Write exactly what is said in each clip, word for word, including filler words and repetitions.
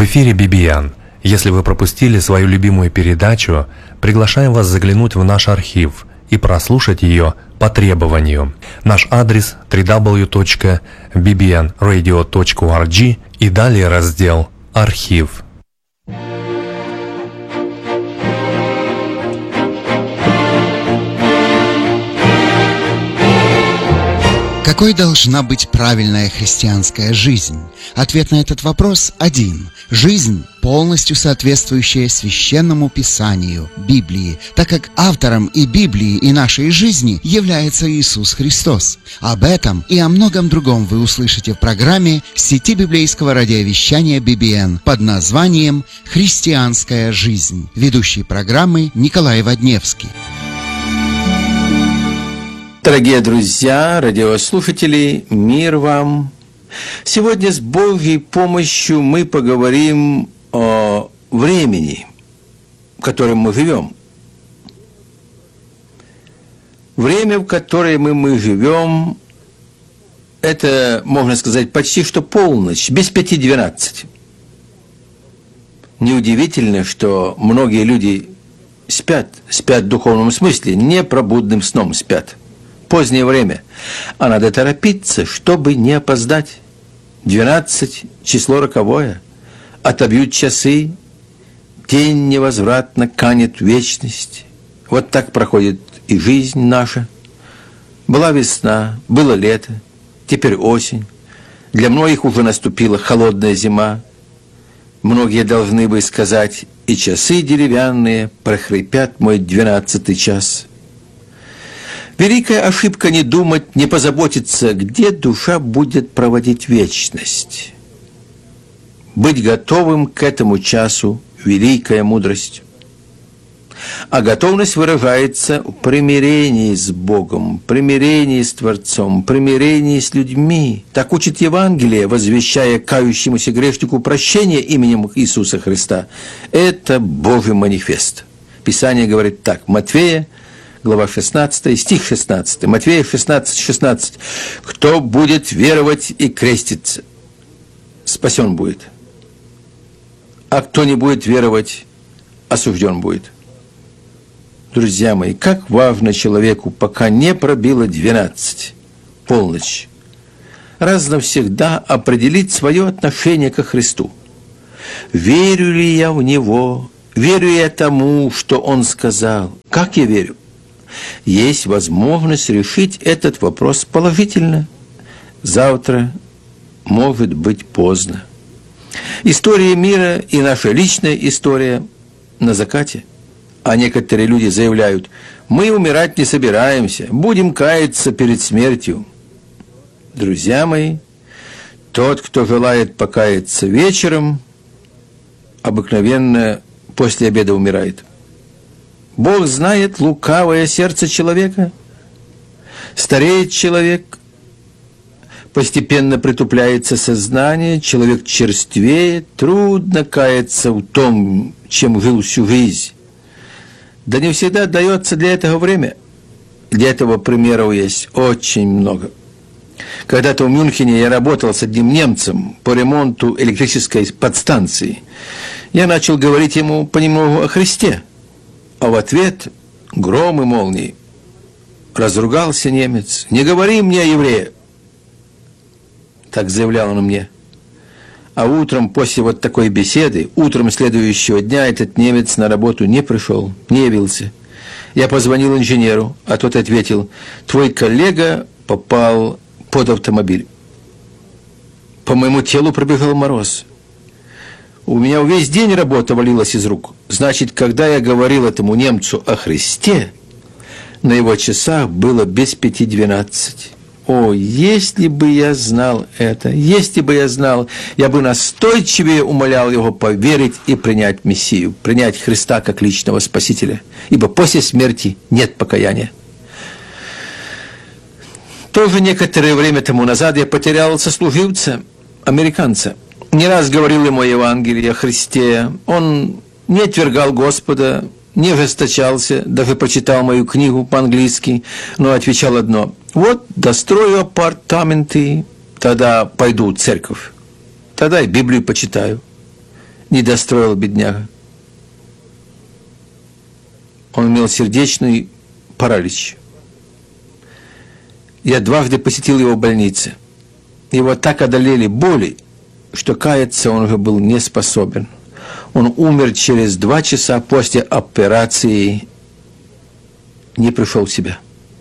В эфире би би эн. Если вы пропустили свою любимую передачу, приглашаем вас заглянуть в наш архив и прослушать ее по требованию. Наш адрес дабл ю дабл ю дабл ю точка би би эн радио точка орг и далее раздел «Архив». Какой должна быть правильная христианская жизнь? Ответ на этот вопрос один. Жизнь, полностью соответствующая Священному Писанию, Библии, так как автором и Библии, и нашей жизни является Иисус Христос. Об этом и о многом другом вы услышите в программе сети библейского радиовещания би би эн под названием «Христианская жизнь». Ведущий программы Николай Водневский. Дорогие друзья, радиослушатели, мир вам! Сегодня с Божьей помощью мы поговорим о времени, в котором мы живем. Время, в которое мы, мы живем, это, можно сказать, почти что полночь, без пяти двенадцать. Неудивительно, что многие люди спят, спят в духовном смысле, непробудным сном спят. Позднее время, а надо торопиться, чтобы не опоздать. Двенадцать – число роковое, отобьют часы, день невозвратно канет в вечность. Вот так проходит и жизнь наша. Была весна, было лето, теперь осень. Для многих уже наступила холодная зима. Многие должны бы сказать, и часы деревянные прохрипят мой двенадцатый час. Великая ошибка не думать, не позаботиться, где душа будет проводить вечность. Быть готовым к этому часу – великая мудрость. А готовность выражается в примирении с Богом, примирении с Творцом, примирении с людьми. Так учит Евангелие, возвещая кающемуся грешнику прощение именем Иисуса Христа. Это Божий манифест. Писание говорит так, Матфея, глава шестнадцатая, стих шестнадцатый. Матфея шестнадцать, шестнадцать. «Кто будет веровать и креститься, спасен будет. А кто не будет веровать, осужден будет». Друзья мои, как важно человеку, пока не пробило двенадцать, полночь, раз навсегда определить свое отношение ко Христу. Верю ли я в Него? Верю я тому, что Он сказал? Как я верю? Есть возможность решить этот вопрос положительно. Завтра может быть поздно. История мира и наша личная история на закате. А некоторые люди заявляют, мы умирать не собираемся, будем каяться перед смертью. Друзья мои, тот, кто желает покаяться вечером, обыкновенно после обеда умирает. Бог знает лукавое сердце человека. Стареет человек, постепенно притупляется сознание, человек черствеет, трудно каяться в том, чем жил всю жизнь. Да не всегда дается для этого время. Для этого примеров есть очень много. Когда-то в Мюнхене я работал с одним немцем по ремонту электрической подстанции. Я начал говорить ему понемногу о Христе. А в ответ гром и молнии. Разругался немец. «Не говори мне о евреях!» Так заявлял он мне. А утром, после вот такой беседы, утром следующего дня этот немец на работу не пришел, не явился. Я позвонил инженеру, а тот ответил, твой коллега попал под автомобиль. По моему телу пробежал мороз. У меня весь день работа валилась из рук. Значит, когда я говорил этому немцу о Христе, на его часах было без пяти двенадцать. О, если бы я знал это, если бы я знал, я бы настойчивее умолял его поверить и принять Мессию, принять Христа как личного Спасителя, ибо после смерти нет покаяния. Тоже некоторое время тому назад я потерял сослуживца, американца. Не раз говорил ему о Евангелии, о Христе. Он не отвергал Господа, не ожесточался, даже почитал мою книгу по-английски, но отвечал одно: вот дострою апартаменты, тогда пойду в церковь, тогда и Библию почитаю. не достроил, бедняга. Он имел сердечный паралич. Я дважды посетил его в больнице. Его так одолели боли, что каяться он уже был не способен. Он умер через два часа после операции, не пришел в себя.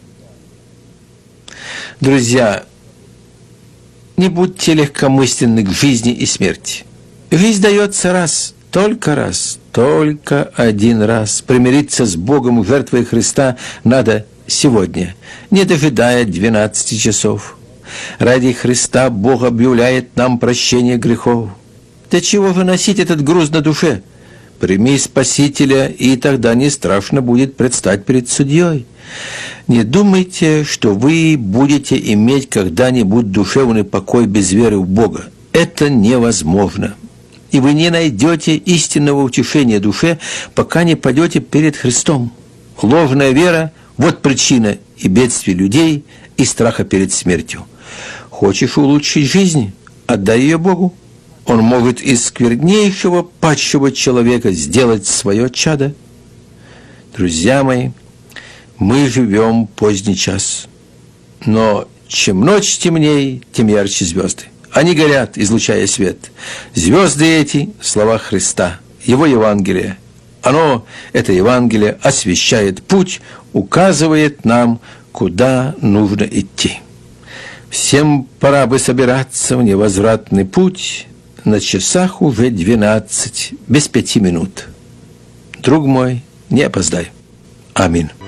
Друзья, не будьте легкомысленны к жизни и смерти. Жизнь дается раз, только раз, только один раз. Примириться с Богом жертвой Христа надо сегодня, не дожидая двенадцати часов. Ради Христа Бог объявляет нам прощение грехов. Для чего же носить этот груз на душе? Прими Спасителя, и тогда не страшно будет предстать перед судьей. Не думайте, что вы будете иметь когда-нибудь душевный покой без веры в Бога. Это невозможно. И вы не найдете истинного утешения душе, пока не пойдете перед Христом. Ложная вера – вот причина и бедствий людей, и страха перед смертью. Хочешь улучшить жизнь? Отдай ее Богу. Он может из сквернейшего падшего человека сделать свое чадо. Друзья мои, мы живем поздний час. Но чем ночь темнее, тем ярче звезды. Они горят, излучая свет. Звезды эти – слова Христа, Его Евангелие. Оно, это Евангелие, освещает путь, указывает нам, куда нужно идти. Всем пора бы собираться в невозвратный путь. На часах уже двенадцать, без пяти минут. Друг мой, не опоздай. Аминь.